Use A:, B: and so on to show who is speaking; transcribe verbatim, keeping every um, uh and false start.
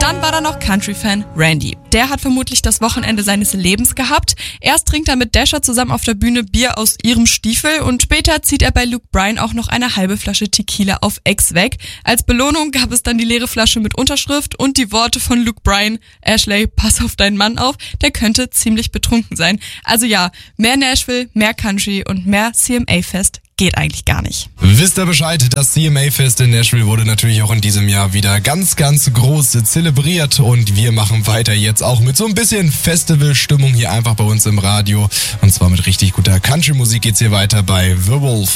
A: Dann war da noch Country-Fan Randy. Der hat vermutlich das Wochenende seines Lebens gehabt. Erst trinkt er mit Dasher zusammen auf der Bühne Bier aus ihrem Stiefel und später zieht er bei Luke Bryan auch noch eine halbe Flasche Tequila auf Ex weg. Als Belohnung gab es dann die leere Flasche mit Unterschrift und die Worte von Luke Bryan: Ashley, pass auf deinen Mann auf, der könnte ziemlich betrunken sein. Also ja, mehr Nashville, mehr Country und mehr C M A-Fest geht eigentlich gar nicht.
B: Wisst ihr Bescheid, das C M A-Fest in Nashville wurde natürlich auch in diesem Jahr wieder ganz, ganz groß zelebriert und wir machen weiter jetzt auch mit so ein bisschen Festivalstimmung hier einfach bei uns im Radio und zwar mit richtig guter Country-Musik geht's hier weiter bei The Wolf.